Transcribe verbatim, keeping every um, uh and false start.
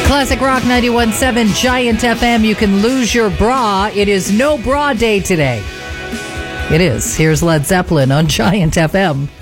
Classic Rock ninety-one point seven Giant F M. You can lose your bra. It is no bra day today. It is. Here's Led Zeppelin on Giant F M.